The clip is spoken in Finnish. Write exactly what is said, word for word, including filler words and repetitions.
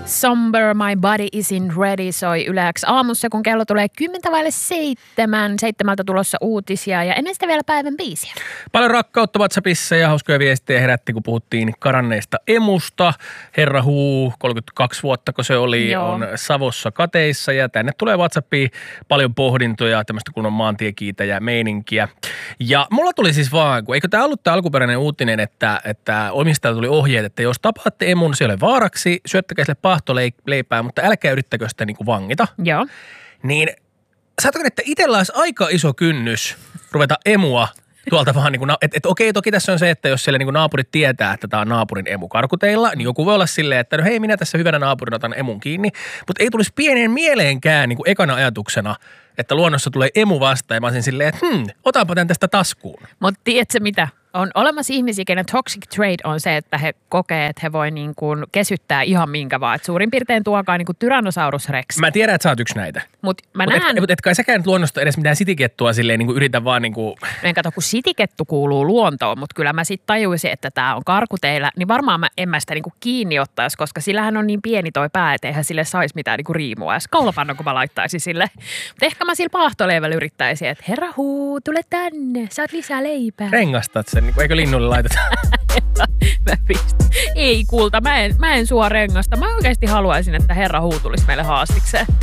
Somber, My Body Isn't Ready soi Yle X aamussa, kun kello tulee kymmentä vaille seitsemän. Seitsemältä tulossa uutisia ja ennen sitä vielä päivän biisiä. Paljon rakkautta WhatsAppissa ja hauskoja viestejä herätti, kun puhuttiin karanneesta emusta. Herra Huu, kolmekymmentäkaksi vuotta, kun se oli, Joo. on Savossa kateissa ja tänne tulee WhatsAppiin paljon pohdintoja, tämmöistä kun on maantiekiitäjä meininkiä. Ja mulla tuli siis vaan, kun eikö tämä ollut tämä alkuperäinen uutinen, että, että omistajalta tuli ohjeet, että jos tapaatte emun, se ei ole vaaraksi, syöttäkää sille pahtoleipää, mutta älkää yrittäkö sitä niin kuin vangita. Joo. Niin saatko, että itsellä olisi aika iso kynnys ruveta emua tuolta vaan niin kuin, että et, okei, toki tässä on se, että jos siellä niin kuin naapurit tietää, että tämä on naapurin emu karkuteilla, niin joku voi olla silleen, että no hei, minä tässä hyvänä naapurina otan emun kiinni, mutta ei tulisi pieneen mieleenkään niin kuin ekana ajatuksena, että luonnossa tulee emu vastaan ja mä olisin silleen, että hm, otanpa tämän tästä taskuun. Mutta tiedätkö mitä? On olemassa ihmisiä, kenen toxic trait on se, että he kokee, että he voi niin kuin kesyttää ihan minkä vaan. Et suurin piirtein tuokaa niin kuin Tyrannosaurus rex. Mä tiedän, että sä oot yksi näitä. Mutta mä Mut näen... Mutta et, et kai säkään nyt luonnosta edes mitään sitikettua silleen niin kuin yritä vaan niin kuin... En kato, kun sitikettu kuuluu luontoon, mutta kyllä mä sitten tajuisin, että tää on karkuteillä, niin varmaan mä en mä sitä niin kuin kiinni ottaisi, koska sillähän on niin pieni toi pää, että eihän sille saisi mitään niin kuin riimua. Edes kaulapannon, kun mä laittaisin sille. Mutta ehkä mä sillä paahtoleivällä yrittäisin, että herra huu, tule tänne, saat lisää leipää. Rengastat sen, niin kuin, eikö linnulle laiteta? Mä pistän. Ei kulta, mä en, mä en sua rengasta. Mä oikeasti haluaisin, että herra huu tulisi meille haastikseen.